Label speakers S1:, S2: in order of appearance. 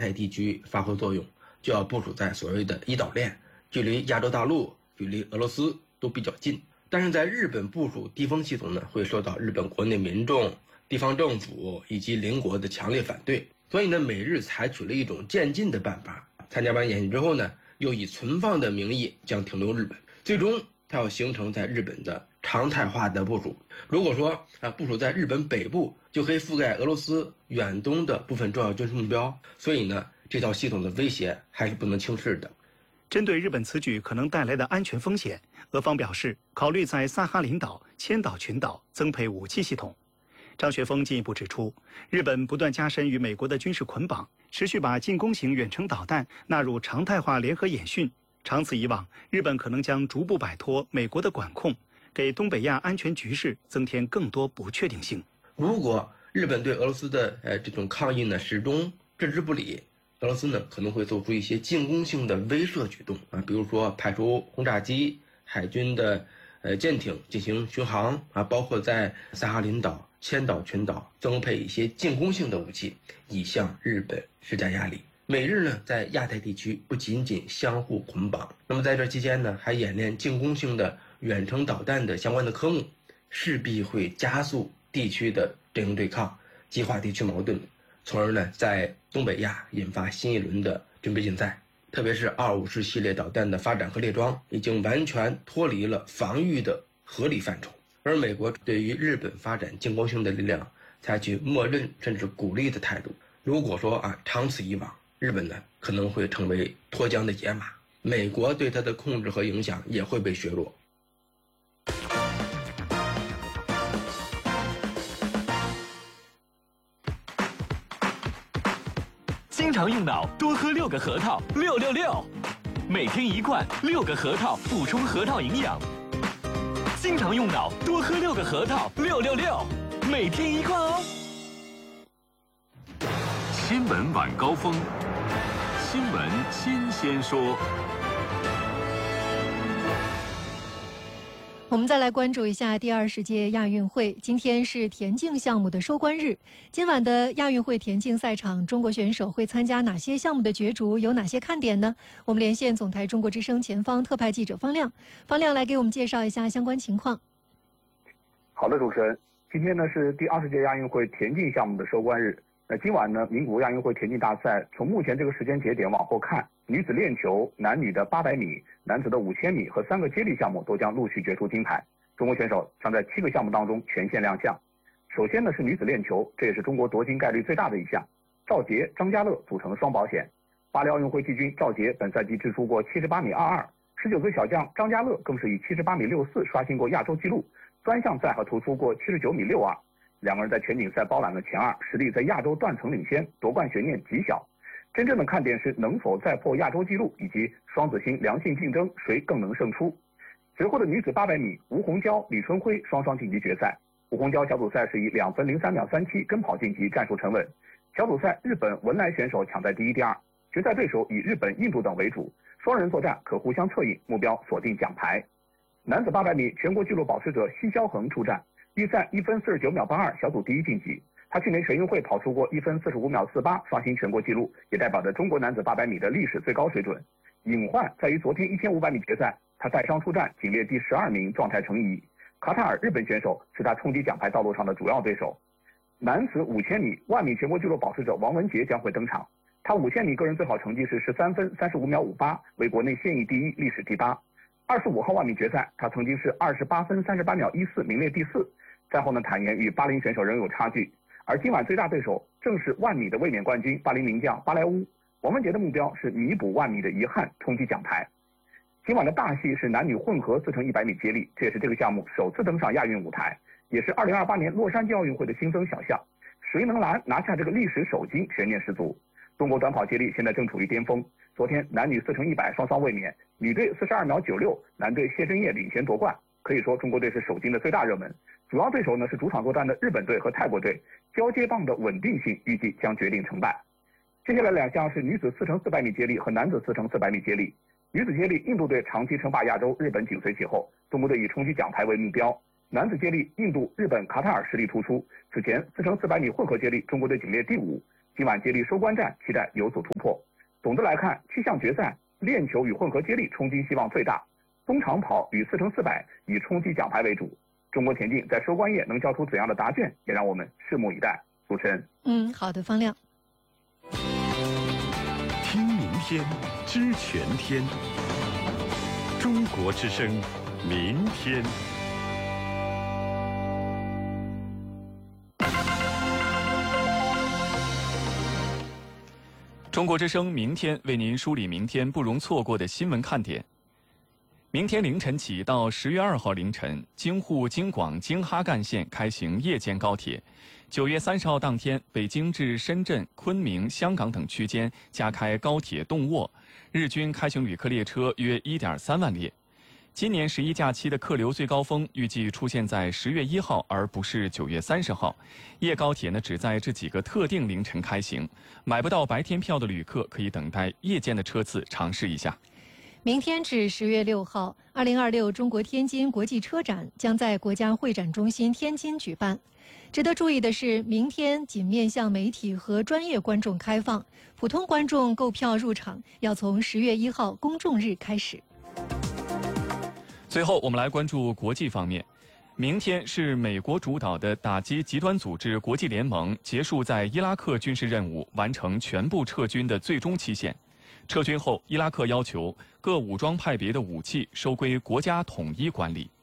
S1: 太地区发挥作用，就要部署在所谓的一岛链，距离亚洲大陆、距离俄罗斯都比较近。但是在日本部署地风系统呢，会受到日本国内民众、地方政府以及邻国的强烈反对，所以呢，美日采取了一种渐进的办法。参加完演习之后呢，又以存放的名义将停留日本，最终它要形成在日本的常态化的部署。如果说部署在日本北部，就可以覆盖俄罗斯远东的部分重要军事目标，所以呢，这套系统的威胁还是不能轻视的。
S2: 针对日本此举可能带来的安全风险，俄方表示考虑在萨哈林岛、千岛群岛增配武器系统。张学峰进一步指出，日本不断加深与美国的军事捆绑，持续把进攻型远程导弹纳入常态化联合演训。长此以往，日本可能将逐步摆脱美国的管控，给东北亚安全局势增添更多不确定性。
S1: 如果日本对俄罗斯的这种抗议呢始终置之不理，俄罗斯呢可能会做出一些进攻性的威慑举动比如说派出轰炸机、海军的舰艇进行巡航包括在萨哈林岛、千岛群岛增配一些进攻性的武器，以向日本施加压力。美日呢在亚太地区不仅仅相互捆绑，那么在这期间呢还演练进攻性的远程导弹的相关的科目，势必会加速地区的阵营对抗，激化地区矛盾，从而呢在东北亚引发新一轮的军备竞赛。特别是254系列导弹的发展和列装已经完全脱离了防御的合理范畴，而美国对于日本发展进攻性的力量采取默认甚至鼓励的态度。如果说长此以往，日本呢可能会成为脱缰的野马，美国对它的控制和影响也会被削弱。
S3: 经常用脑，多喝6个核桃，666，每天1罐，6个核桃补充核桃营养。经常用脑，多喝6个核桃，666，每天1罐哦。
S4: 新闻晚高峰，新闻新鲜说。
S5: 我们再来关注一下第20届亚运会，今天是田径项目的收官日。今晚的亚运会田径赛场，中国选手会参加哪些项目的角逐？有哪些看点呢？我们连线总台中国之声前方特派记者方亮，方亮来给我们介绍一下相关情况。
S6: 好的，主持人，今天呢是第20届亚运会田径项目的收官日。那今晚呢，名古屋亚运会田径大赛从目前这个时间节点往后看，女子链球、男女的800米、男子的5000米和3个接力项目都将陆续决出金牌。中国选手将在7个项目当中全线亮相。首先呢是女子链球，这也是中国夺金概率最大的一项。赵洁、张家乐组成双保险。巴黎奥运会季军赵洁本赛季掷出过78米22，19岁小将张家乐更是以78米64刷新过亚洲纪录，专项赛还突出过79米62。两个人在全锦赛包揽了前2，实力在亚洲断层领先，夺冠悬念极小。真正的看点是能否再破亚洲纪录，以及双子星良性竞争，谁更能胜出。随后的女子800米，吴虹蛟、李春辉双双晋级决赛。吴虹蛟小组赛是以2分03秒37跟跑晋级，战术沉稳。小组赛日本文莱选手抢在第1、第2，决赛对手以日本、印度等为主，双人作战可互相策应，目标锁定奖牌。男子800米全国纪录保持者奚肖恒出战。预赛1分49秒82，小组第1晋级。他去年全运会跑出过1分45秒48，刷新全国纪录，也代表着中国男子800米的历史最高水准。隐患在于昨天1500米决赛，他带伤出战，仅列第12名，状态成疑。卡塔尔日本选手是他冲击奖牌道路上的主要对手。男子5000米万米全国纪录保持者王文杰将会登场。他5000米个人最好成绩是13分35秒58，为国内现役第1，历史第8。25号万米决赛，他曾经是28分38秒14，名列第4。赛后呢，坦言与巴林选手仍有差距，而今晚最大对手正是万米的卫冕冠军巴林名将巴莱乌。王文杰的目标是弥补万米的遗憾，冲击奖牌。今晚的大戏是男女混合4乘100米接力，这也是这个项目首次登上亚运舞台，也是2028年洛杉矶奥运会的新增小项。谁能拿下这个历史首金，悬念十足。中国短跑接力现在正处于巅峰，昨天男女4乘100双双卫冕，女队42秒96，男队谢震业领衔夺冠。可以说中国队是首金的最大热门，主要对手呢是主场作战的日本队和泰国队，交接棒的稳定性预计将决定成败。接下来2项是女子4乘400米接力和男子4乘400米接力。女子接力，印度队长期称霸亚洲，日本紧随其后，中国队以冲击奖牌为目标。男子接力，印度、日本、卡塔尔实力突出。此前4乘400米混合接力，中国队仅列第5。 今晚接力收官战期待有所突破。总的来看，7项决赛，链球与混合接力冲击希望最大，中长跑与4x400以冲击奖牌为主。中国田径在收官夜能交出怎样的答卷，也让我们拭目以待。主持人，
S5: 好的，方亮。
S4: 听明天，知全天。中国之声，明天。
S3: 中国之声明天为您梳理明天不容错过的新闻看点。明天凌晨起到10月2号凌晨，京沪、京广、京哈干线开行夜间高铁。9月30号当天，北京至深圳、昆明、香港等区间加开高铁动卧，日均开行旅客列车约1.3万列。今年11假期的客流最高峰预计出现在10月1号，而不是9月30号。夜高铁呢，只在这几个特定凌晨开行，买不到白天票的旅客可以等待夜间的车次尝试一下。
S5: 明天至10月6号，2026中国天津国际车展将在国家会展中心天津举办。值得注意的是，明天仅面向媒体和专业观众开放，普通观众购票入场要从10月1号公众日开始。
S3: 最后，我们来关注国际方面。明天是美国主导的打击极端组织国际联盟结束在伊拉克军事任务、完成全部撤军的最终期限。撤军后，伊拉克要求各武装派别的武器收归国家统一管理。